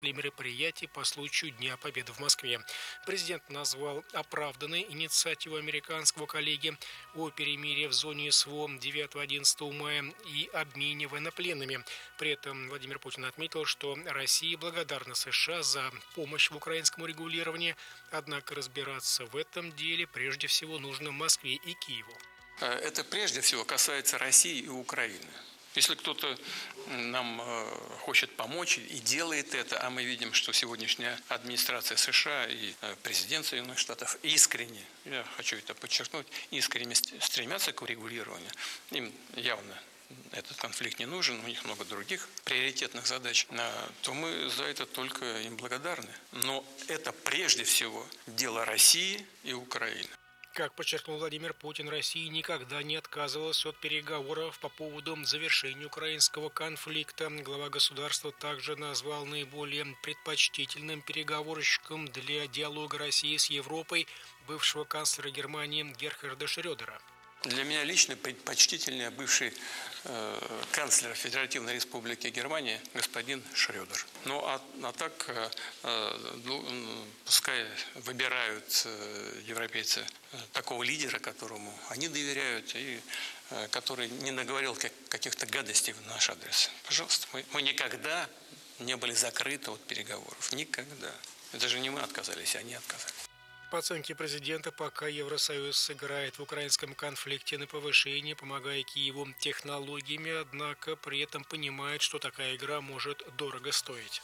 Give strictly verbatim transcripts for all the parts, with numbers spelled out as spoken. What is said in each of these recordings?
мероприятий по случаю Дня Победы в Москве. Президент назвал оправданной инициативу американского коллеги о перемирии в зоне СВО девятого-одиннадцатого мая и обмене военнопленными. При этом Владимир Путин отметил, что Россия благодарна США за помощь в украинском регулировании, однако разбираться в этом деле прежде всего нужно Москве и Киеву. Это прежде всего касается России и Украины. Если кто-то нам хочет помочь и делает это, а мы видим, что сегодняшняя администрация США и президент Соединенных Штатов искренне, я хочу это подчеркнуть, искренне стремятся к урегулированию, им явно этот конфликт не нужен, у них много других приоритетных задач, то мы за это только им благодарны. Но это прежде всего дело России и Украины. Как подчеркнул Владимир Путин, Россия никогда не отказывалась от переговоров по поводу завершения украинского конфликта. Глава государства также назвал наиболее предпочтительным переговорщиком для диалога России с Европой бывшего канцлера Германии Герхарда Шрёдера. Для меня лично предпочтительнее бывший э, канцлер Федеративной Республики Германия господин Шрёдер. Ну а, а так э, э, пускай выбирают э, европейцы э, такого лидера, которому они доверяют и э, который не наговорил как, каких-то гадостей в наш адрес. Пожалуйста, мы, мы никогда не были закрыты от переговоров. Никогда. Это же не мы отказались, а они отказались. По оценке президента, пока Евросоюз сыграет в украинском конфликте на повышение, помогая Киеву технологиями, однако при этом понимает, что такая игра может дорого стоить.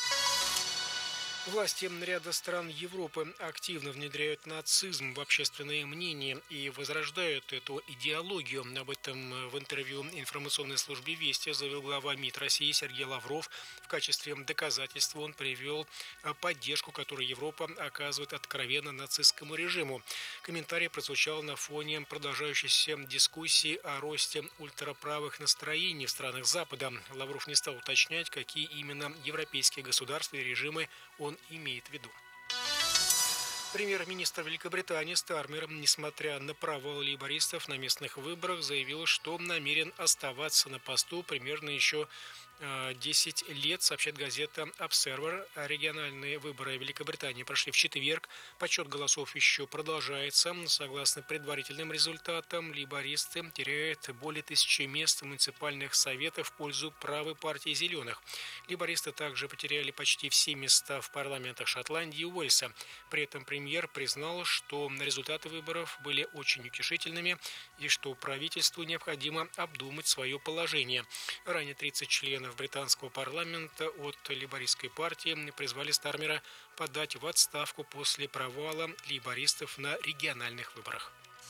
Власти ряда стран Европы активно внедряют нацизм в общественное мнение и возрождают эту идеологию. Об этом в интервью информационной службе «Вести» заявил глава МИД России Сергей Лавров. В качестве доказательства он привел поддержку, которую Европа оказывает откровенно нацистскому режиму. Комментарий прозвучал на фоне продолжающейся дискуссии о росте ультраправых настроений в странах Запада. Лавров не стал уточнять, какие именно европейские государства и режимы он имеет в виду. Премьер-министр Великобритании Стармер, несмотря на провал лейбористов на местных выборах, заявил, что намерен оставаться на посту примерно еще десять лет, сообщает газета Observer. Региональные выборы Великобритании прошли в четверг. Подсчет голосов еще продолжается. Согласно предварительным результатам, лейбористы теряют более тысячи мест в муниципальных советах в пользу правой партии «Зеленых». Лейбористы также потеряли почти все места в парламентах Шотландии и Уэльса. При этом премьер признал, что результаты выборов были очень утешительными и что правительству необходимо обдумать свое положение. Ранее тридцать членов британского парламента от лейбористской партии призвали Стармера подать в отставку после провала лейбористов на региональных выборах.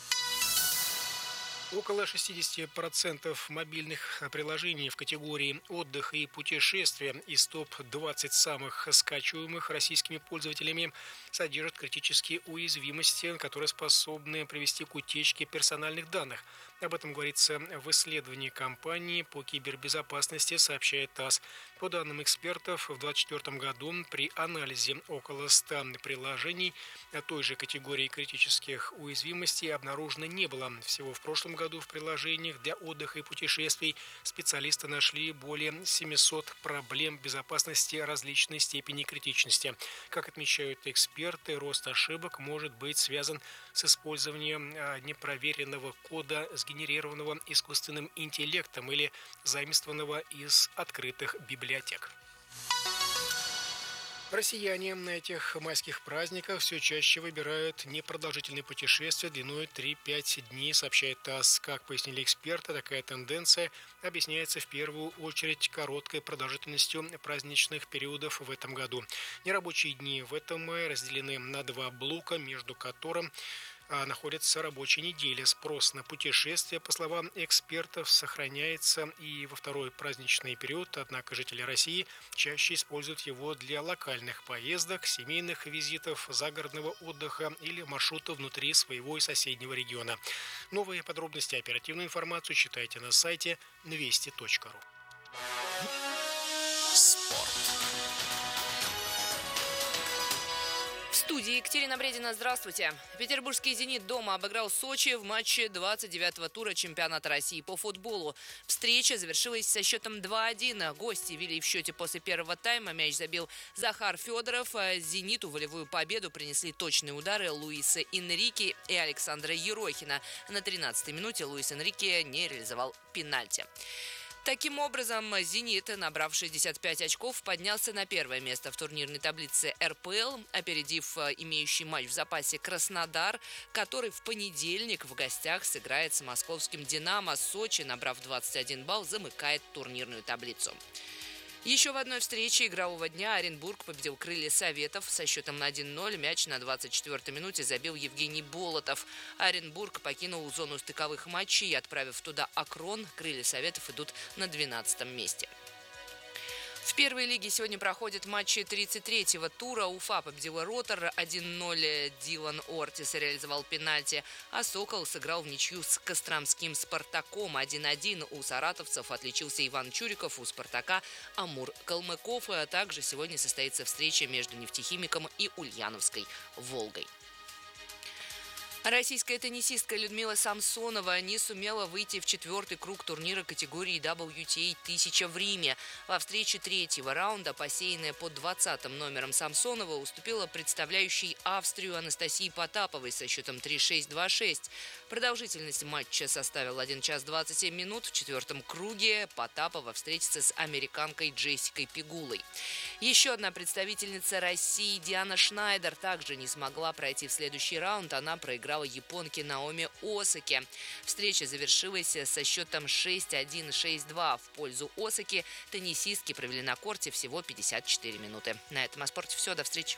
Около шестьдесят процентов мобильных приложений в категории «Отдых и путешествия» из топ двадцать самых скачиваемых российскими пользователями содержат критические уязвимости, которые способны привести к утечке персональных данных. Об этом говорится в исследовании компании по кибербезопасности, сообщает ТАСС. По данным экспертов, в две тысячи двадцать четвёртом году при анализе около ста приложений той же категории критических уязвимостей обнаружено не было. Всего в прошлом году в приложениях для отдыха и путешествий специалисты нашли более семисот проблем безопасности различной степени критичности. Как отмечают эксперты, рост ошибок может быть связан с использованием непроверенного кода, сгенерированного искусственным интеллектом или заимствованного из открытых библиотек. Россияне на этих майских праздниках все чаще выбирают непродолжительные путешествия длиной три-пять дней, сообщает ТАСС. Как пояснили эксперты, такая тенденция объясняется в первую очередь короткой продолжительностью праздничных периодов в этом году. Нерабочие дни в этом мае разделены на два блока, между которым находятся рабочие недели. Спрос на путешествия, по словам экспертов, сохраняется и во второй праздничный период, однако жители России чаще используют его для локальных поездок, семейных визитов, загородного отдыха или маршрута внутри своего и соседнего региона. Новые подробности и оперативную информацию читайте на сайте вести точка ру. Спорт. В студии Екатерина Бредина. Здравствуйте. Петербургский «Зенит» дома обыграл Сочи в матче двадцать девятого тура чемпионата России по футболу. Встреча завершилась со счетом два один. Гости вели в счете после первого тайма. Мяч забил Захар Федоров. «Зениту» волевую победу принесли точные удары Луиса Энрике и Александра Ерохина. На тринадцатой минуте Луис Энрике не реализовал пенальти. Таким образом, «Зенит», набрав шестьдесят пять очков, поднялся на первое место в турнирной таблице эр пэ эл, опередив имеющий матч в запасе Краснодар, который в понедельник в гостях сыграет с московским «Динамо». Сочи, набрав двадцать один балл, замыкает турнирную таблицу. Еще в одной встрече игрового дня Оренбург победил «Крылья Советов» со счетом один ноль. Мяч на двадцать четвёртой минуте забил Евгений Болотов. Оренбург покинул зону стыковых матчей, отправив туда «Акрон». «Крылья Советов» идут на двенадцатом месте. В первой лиге сегодня проходят матчи тридцать третьего тура. Уфа победила «Ротор» один ноль. Дилан Ортис реализовал пенальти, а «Сокол» сыграл в ничью с костромским «Спартаком» один один. У саратовцев отличился Иван Чуриков, у «Спартака» Амур Калмыков. А также сегодня состоится встреча между «Нефтехимиком» и Ульяновской «Волгой». Российская теннисистка Людмила Самсонова не сумела выйти в четвертый круг турнира категории дабл ю ти эй тысяча в Риме. Во встрече третьего раунда, посеянная под двадцатым номером, Самсонова уступила представляющей Австрию Анастасии Потаповой со счетом три шесть два шесть. Продолжительность матча составила один час двадцать семь минут. В четвертом круге Потапова встретится с американкой Джессикой Пегулой. Еще одна представительница России Диана Шнайдер также не смогла пройти в следующий раунд. Она проиграла японке Наоми Осаки. Встреча завершилась со счетом шесть один шесть два в пользу Осаки. Теннисистки провели на корте всего пятьдесят четыре минуты. На этом о спорте все. До встречи.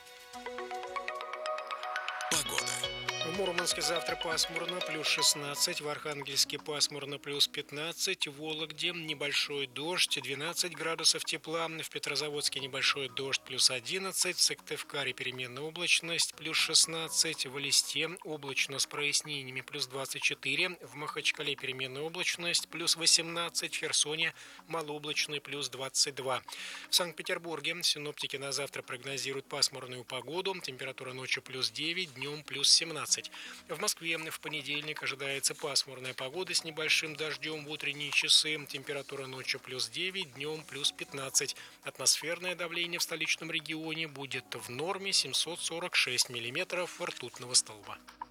Погода. В Мурманске завтра пасмурно, плюс шестнадцать, в Архангельске пасмурно, плюс пятнадцать, в Вологде небольшой дождь, двенадцать градусов тепла, в Петрозаводске небольшой дождь, плюс одиннадцать, в Сыктывкаре переменная облачность, плюс шестнадцать, в Элисте облачно с прояснениями, плюс двадцать четыре, в Махачкале переменная облачность, плюс восемнадцать, в Херсоне малооблачный, плюс двадцать два. В Санкт-Петербурге синоптики на завтра прогнозируют пасмурную погоду, температура ночью плюс девять, днем плюс семнадцать. В Москве в понедельник ожидается пасмурная погода с небольшим дождем в утренние часы. Температура ночью плюс девять, днем плюс пятнадцать. Атмосферное давление в столичном регионе будет в норме семьсот сорок шесть миллиметров ртутного столба.